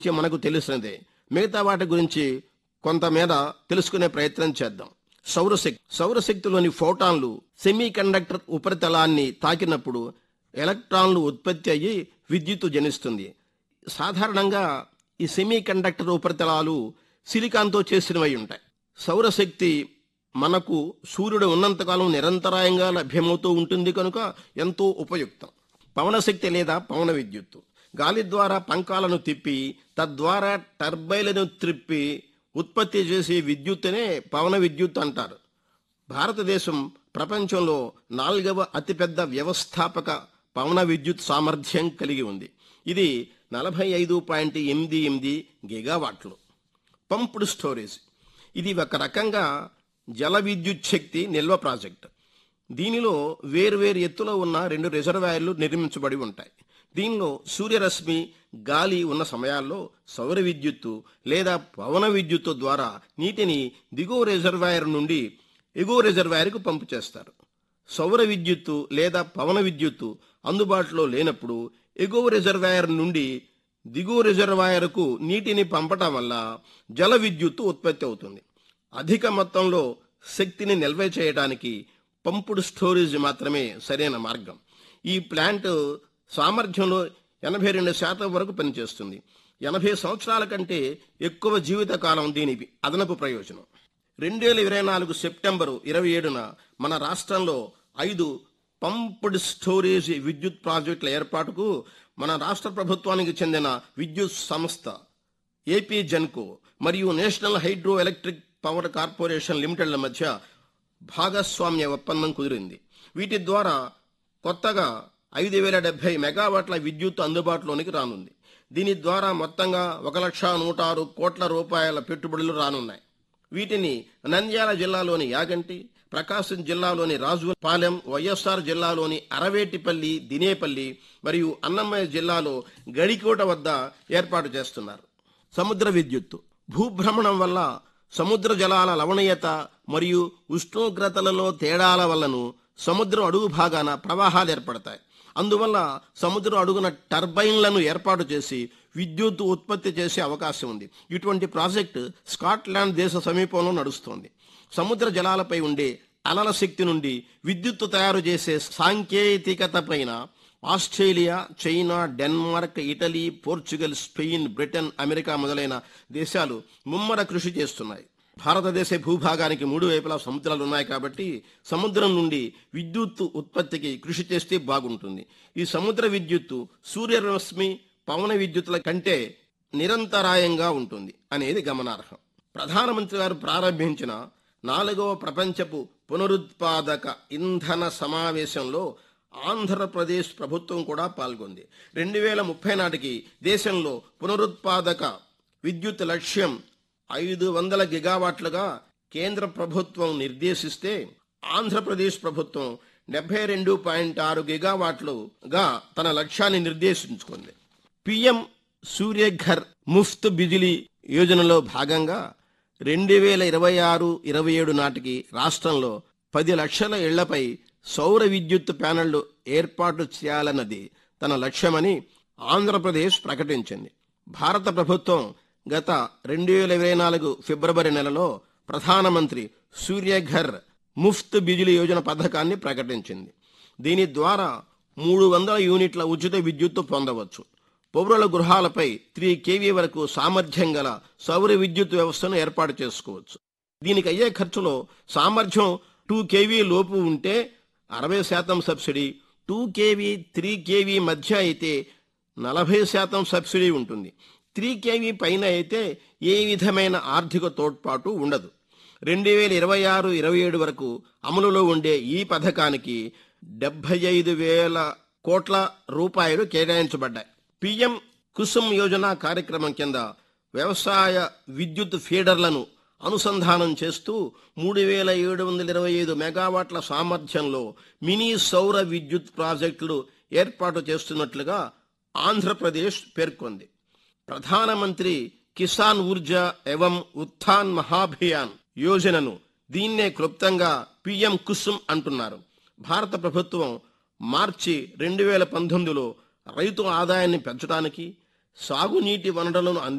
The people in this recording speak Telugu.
మనకు తెలిసినదే. మిగతా వాటి గురించి కొంతమేర తెలుసుకునే ప్రయత్నం చేద్దాం. సౌరశక్తిలోని ఫోటాన్లు సెమీ కండక్టర్ ఉపరితలాన్ని తాకినప్పుడు ఎలక్ట్రాన్లు ఉత్పత్తి అయ్యి విద్యుత్తు జనిస్తుంది. సాధారణంగా ఈ సెమీ కండక్టర్ ఉపరితలాలు సిలికాన్తో చేసినవై ఉంటాయి. సౌరశక్తి మనకు సూర్యుడు ఉన్నంతకాలం నిరంతరాయంగా లభ్యమవుతూ ఉంటుంది కనుక ఎంతో ఉపయుక్తం. పవనశక్తి లేదా పవన విద్యుత్తు గాలి ద్వారా పంకాలను తిప్పి తద్వారా టర్బైన్లను త్రిప్పి ఉత్పత్తి చేసే విద్యుత్తునే పవన విద్యుత్ అంటారు. భారతదేశం ప్రపంచంలో 4వ అతిపెద్ద వ్యవస్థాపక పవన విద్యుత్ సామర్థ్యం కలిగి ఉంది. ఇది 45.88 గిగావాట్లు. పంప్డ్ స్టోరేజ్ ఇది ఒక రకంగా జల విద్యుత్ శక్తి నిల్వ ప్రాజెక్ట్. దీనిలో వేర్వేరు ఎత్తులో ఉన్న 2 రిజర్వాయర్లు నిర్మించబడి ఉంటాయి. దీనిలో సూర్యరశ్మి గాలి ఉన్న సమయాల్లో సౌర విద్యుత్తు లేదా పవన విద్యుత్తు ద్వారా నీటిని దిగువ రిజర్వాయర్ నుండి ఎగువ రిజర్వాయర్కు పంపు చేస్తారు. సౌర విద్యుత్తు లేదా పవన విద్యుత్తు అందుబాటులో లేనప్పుడు ఎగువ రిజర్వాయర్ నుండి దిగువ రిజర్వాయర్కు నీటిని పంపటం వల్ల జల విద్యుత్తు ఉత్పత్తి అవుతుంది. అధిక మొత్తంలో శక్తిని నిల్వ చేయడానికి పంపుడు స్టోరేజ్ మాత్రమే సరైన మార్గం. ఈ ప్లాంట్ సామర్థ్యంలో 82% వరకు పనిచేస్తుంది. 80 సంవత్సరాల కంటే ఎక్కువ జీవితకాలం దీని అదనపు ప్రయోజనం. 2024 సెప్టెంబరు 27న మన రాష్ట్రంలో 5 పంప్డ్ స్టోరేజ్ విద్యుత్ ప్రాజెక్టుల ఏర్పాటుకు మన రాష్ట్ర ప్రభుత్వానికి చెందిన విద్యుత్ సంస్థ ఏపీ జెన్కో మరియు national hydro electric power corporation లిమిటెడ్ల మధ్య భాగస్వామ్య ఒప్పందం కుదిరింది. వీటి ద్వారా కొత్తగా 5070 మెగావాట్ల విద్యుత్ అందుబాటులోనికి రానుంది. దీని ద్వారా మొత్తంగా 1,106 కోట్ల రూపాయల పెట్టుబడులు రానున్నాయి. వీటిని నంద్యాల జిల్లాలోని యాగంటి, ప్రకాశం జిల్లాలోని రాజుపాలెం, వైఎస్ఆర్ జిల్లాలోని అరవేటిపల్లి, దినేపల్లి మరియు అన్నమయ్య జిల్లాలో గడికోట వద్ద ఏర్పాటు చేస్తున్నారు. సముద్ర విద్యుత్తు భూభ్రమణం వల్ల సముద్ర జలాల లవణీయత మరియు ఉష్ణోగ్రతలలో తేడాల వల్లను సముద్రం అడుగు భాగాన ప్రవాహాలు ఏర్పడతాయి. అందువల్ల సముద్రం అడుగున టర్బైన్లను ఏర్పాటు చేసి విద్యుత్ ఉత్పత్తి చేసే అవకాశం ఉంది. ఇటువంటి ప్రాజెక్టు స్కాట్లాండ్ దేశ సమీపంలో నడుస్తోంది. సముద్ర జలాలపై ఉండే అలల శక్తి నుండి విద్యుత్తు తయారు చేసే సాంకేతికత పైన Australia, China, Denmark, Italy, Portugal, Spain, Britain, America మొదలైన దేశాలు ముమ్మర కృషి చేస్తున్నాయి. భారతదేశ భూభాగానికి 3 వైపులా సముద్రాలు ఉన్నాయి కాబట్టి సముద్రం నుండి విద్యుత్తు ఉత్పత్తికి కృషి చేస్తే బాగుంటుంది. ఈ సముద్ర విద్యుత్తు సూర్యరశ్మి పవన విద్యుత్తుల కంటే నిరంతరాయంగా ఉంటుంది అనేది గమనార్హం. ప్రధానమంత్రి గారు ప్రారంభించిన 4వ ప్రపంచపు పునరుత్పాదక ఇంధన సమావేశంలో ఆంధ్రప్రదేశ్ ప్రభుత్వం కూడా పాల్గొంది. 2030 నాటికి దేశంలో పునరుత్పాదక విద్యుత్ లక్ష్యం 500 గిగావాట్లుగా కేంద్ర ప్రభుత్వం నిర్దేశిస్తే ఆంధ్రప్రదేశ్ ప్రభుత్వం 72.6 గిగావాట్లుగా తన లక్ష్యాన్ని నిర్దేశించుకుంది. పిఎం సూర్యఘర్ ముఫ్త్ బిజిలీ యోజనలో భాగంగా 2026-27 నాటికి రాష్ట్రంలో 10 లక్షల ఇళ్లపై సౌర విద్యుత్ ప్యానెళ్లు ఏర్పాటు చేయాలన్నది తన లక్ష్యమని ఆంధ్రప్రదేశ్ ప్రకటించింది. భారత ప్రభుత్వం గత 2024 ఫిబ్రవరి నెలలో ప్రధానమంత్రి సూర్యఘర్ ముఫ్త్ బిజిలీ యోజన పథకాన్ని ప్రకటించింది. దీని ద్వారా 300 యూనిట్ల ఉచిత విద్యుత్తు పొందవచ్చు. పౌరుల గృహాలపై 3 kV వరకు సామర్థ్యం గల సౌర విద్యుత్ వ్యవస్థను ఏర్పాటు చేసుకోవచ్చు. దీనికి అయ్యే ఖర్చులో సామర్థ్యం 2 kV లోపు ఉంటే 60% సబ్సిడీ, 2 kV 3 kV మధ్య అయితే 40% సబ్సిడీ ఉంటుంది. 3 kV పైన అయితే ఏ విధమైన ఆర్థిక తోడ్పాటు ఉండదు. 2026-27 వరకు అమలులో ఉండే ఈ పథకానికి 75,000 కోట్ల రూపాయలు కేటాయించబడ్డాయి. పిఎం కుసుమ్ యోజన కార్యక్రమం కింద వ్యవసాయ విద్యుత్ ఫీడర్లను అనుసంధానం చేస్తూ 3,725 మెగావాట్ల సామర్థ్యంలో మినీ సౌర విద్యుత్ ప్రాజెక్టులు ఏర్పాటు చేస్తున్నట్లుగా ఆంధ్రప్రదేశ్ పేర్కొంది. ప్రధానమంత్రి కిసాన్ ఊర్జా ఏవం ఉత్థాన్ మహాభియాన్ యోజనను దీన్నే క్లుప్తంగా పిఎం కుసుమ్ అంటున్నారు. భారత ప్రభుత్వం మార్చి 2019లో రైతు ఆదాయాన్ని పెంచడానికి సాగునీటి వనరులను